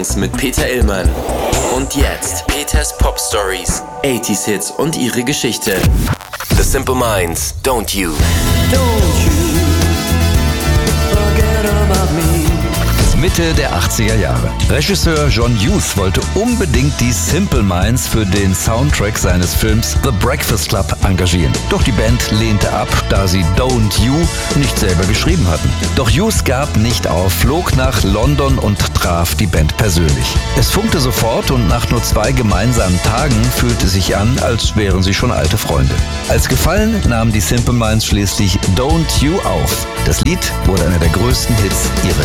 mit Peter Illmann. Und jetzt Peters Pop Stories, 80s Hits und ihre Geschichte. The Simple Minds, Don't You. Don't you forget about me. Mitte der 80er Jahre. Regisseur John Hughes wollte unbedingt die Simple Minds für den Soundtrack seines Films The Breakfast Club engagieren. Doch die Band lehnte ab, da sie Don't You nicht selber geschrieben hatten. Doch Hughes gab nicht auf, flog nach London und traf die Band persönlich. Es funkte sofort und nach nur 2 gemeinsamen Tagen fühlte sich an, als wären sie schon alte Freunde. Als Gefallen nahmen die Simple Minds schließlich Don't You auf. Das Lied wurde einer der größten Hits ihrer